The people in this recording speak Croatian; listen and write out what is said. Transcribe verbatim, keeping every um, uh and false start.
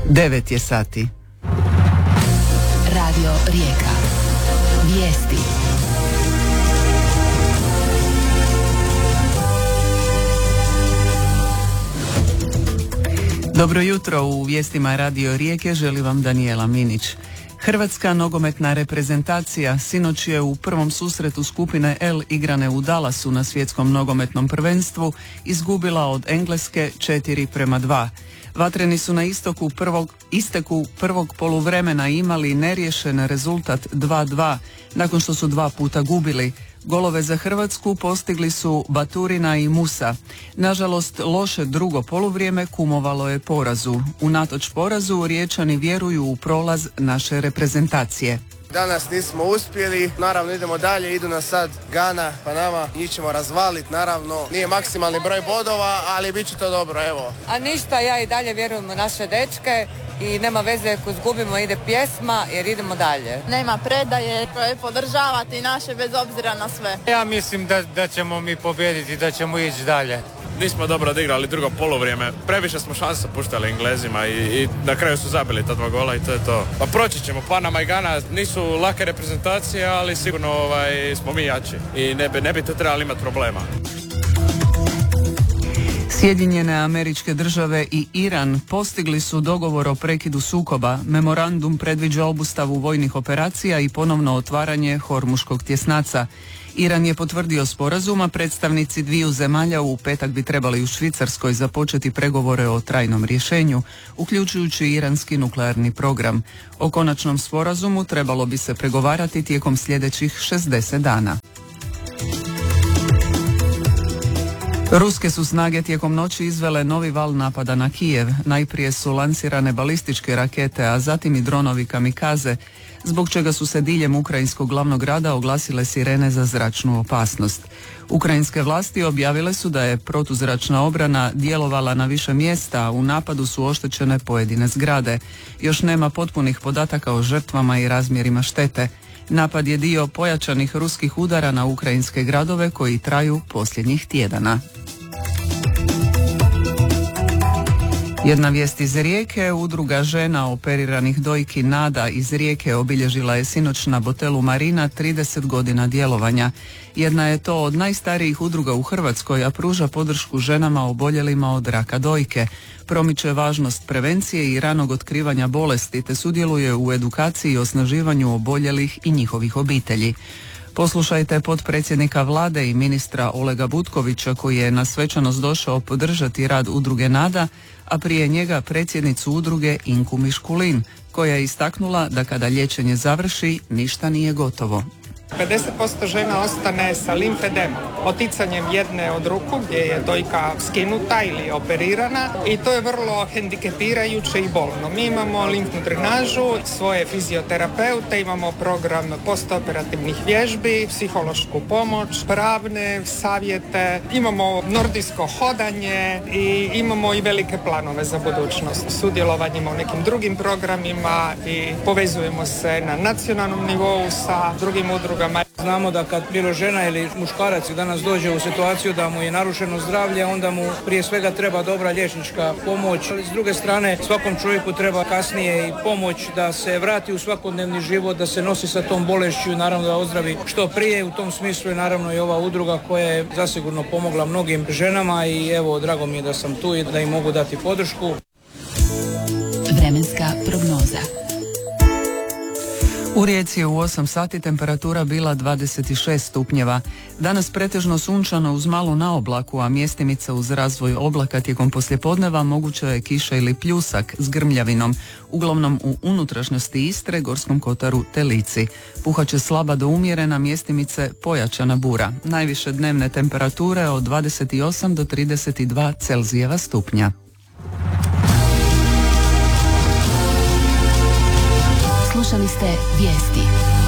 Devet je sati. Radio Rijeka. Vijesti. Dobro jutro, u vijestima Radio Rijeke želi vam Danijela Minić. Hrvatska nogometna reprezentacija sinoć je u prvom susretu skupine L igrane u Dallasu na svjetskom nogometnom prvenstvu izgubila od Engleske četiri prema dva. Vatreni su na istoku prvog, isteku prvog poluvremena imali neriješen rezultat dva dva, nakon što su dva puta gubili. Golove za Hrvatsku postigli su Baturina i Musa. Nažalost, loše drugo poluvrijeme kumovalo je porazu. Unatoč porazu, Riječani vjeruju u prolaz naše reprezentacije. Danas nismo uspjeli, naravno idemo dalje, idu nas sad Gana, pa nama njih ćemo razvaliti, naravno nije maksimalni broj bodova, ali bit će to dobro, evo. A ništa, ja i dalje vjerujem u naše dečke i nema veze ako izgubimo, ide pjesma jer idemo dalje. Nema predaje, podržavati naše bez obzira na sve. Ja mislim da, da ćemo mi pobijediti, da ćemo ići dalje. Nismo dobro odigrali drugo polovrijeme, previše smo šanse puštali Englezima i, i na kraju su zabili ta dva gola i to je to. Pa proći ćemo, Panama i Gana nisu lake reprezentacije, ali sigurno ovaj, smo mi jači i ne bi, ne bi te trebali imati problema. Sjedinjene Američke Države i Iran postigli su dogovor o prekidu sukoba. Memorandum predviđa obustavu vojnih operacija i ponovno otvaranje Hormuškog tjesnaca. Iran je potvrdio sporazum, a predstavnici dviju zemalja u petak bi trebali u Švicarskoj započeti pregovore o trajnom rješenju, uključujući iranski nuklearni program. O konačnom sporazumu trebalo bi se pregovarati tijekom sljedećih šezdeset dana. Ruske su snage tijekom noći izvele novi val napada na Kijev. Najprije su lansirane balističke rakete, a zatim i dronovi kamikaze, zbog čega su se diljem ukrajinskog glavnog grada oglasile sirene za zračnu opasnost. Ukrajinske vlasti objavile su da je protuzračna obrana djelovala na više mjesta, a u napadu su oštećene pojedine zgrade. Još nema potpunih podataka o žrtvama i razmjerima štete. Napad je dio pojačanih ruskih udara na ukrajinske gradove koji traju posljednjih tjedana. Jedna vijest iz Rijeke, udruga žena operiranih dojki Nada iz Rijeke obilježila je sinoć na Botelu Marina trideset godina djelovanja. Jedna je to od najstarijih udruga u Hrvatskoj, a pruža podršku ženama oboljelima od raka dojke. Promiče važnost prevencije i ranog otkrivanja bolesti te sudjeluje u edukaciji i osnaživanju oboljelih i njihovih obitelji. Poslušajte potpredsjednika vlade i ministra Olega Butkovića koji je na svečanost došao podržati rad udruge Nada, a prije njega predsjednicu udruge Inku Miškulin, koja je istaknula da kada liječenje završi, ništa nije gotovo. pedeset posto žena ostane sa limfedemom, oticanjem jedne od ruku gdje je dojka skinuta ili operirana i to je vrlo hendikepirajuće i bolno. Mi imamo limfnu drenažu, svoje fizioterapeute, imamo program postoperativnih vježbi, psihološku pomoć, pravne savjete, imamo nordijsko hodanje i imamo i velike planove za budućnost. Sudjelovanjem u nekim drugim programima i povezujemo se na nacionalnom nivou sa drugim udrugama. Znamo da kad bilo žena ili muškarac danas dođe u situaciju da mu je narušeno zdravlje, onda mu prije svega treba dobra liječnička pomoć. Ali s druge strane, svakom čovjeku treba kasnije i pomoć da se vrati u svakodnevni život, da se nosi sa tom bolešću i naravno da ozdravi što prije. U tom smislu je naravno i ova udruga koja je zasigurno pomogla mnogim ženama i evo, drago mi je da sam tu i da im mogu dati podršku. Vremenska prognoza. U Rijeci je u osam sati temperatura bila dvadeset šest stupnjeva. Danas pretežno sunčano uz malu naoblaku, a mjestimica uz razvoj oblaka tijekom poslijepodneva moguća je kiša ili pljusak s grmljavinom, uglavnom u unutrašnjosti Istre, Gorskom kotaru te Lici. Puhaće slaba do umjerena, mjestimice pojačana bura. Najviše dnevne temperature od dvadeset osam do trideset dva Celzijeva stupnja. Slušali ste vijesti.